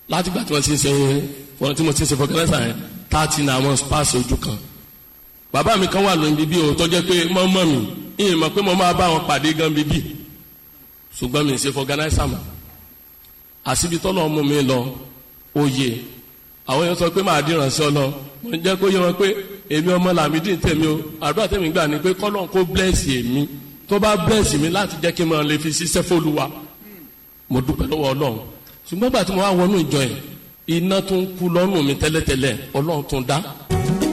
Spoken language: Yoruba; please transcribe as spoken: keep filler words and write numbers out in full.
láti gbà tí wọ́n ti ń ṣe wọ́n tí mo ti ń ṣe fọkànlẹ́sà yẹn thirty ní àwọn space ojú kan. bàbá mi kan wà lóyún bíbí o tó jẹ́ pé mọ́mọ́ mi ìyẹn mọ̀ pé mo máa bá wọn pàdé gan bíbí ṣùgbọ́n mi ń ṣe fọkànlẹ́sà mọ́. àṣìbí tọ́lọ́ mú mi lọ oyè àwọn yẹn sọ pé máa dìran sí ọ lọ mo jẹ́ kó yé wọn pé èmi ọmọ làmídìí tèmi o àdúrà tèmi gbà ní pé kọ́lọ́n kó bless èmi tó bá bless mi láti jẹ́ kí n máa lè fi ṣiṣẹ́ fÓlúwa mo dúpẹ́ lọ́wọ́ ọlọ́run ṣùgbọ́n gbà tí mo wá wọnú ìjọ yẹn iná tó ń kú lọ́rùn mi tẹ́lẹ̀tẹ́lẹ̀ ọlọ́run tó ń dá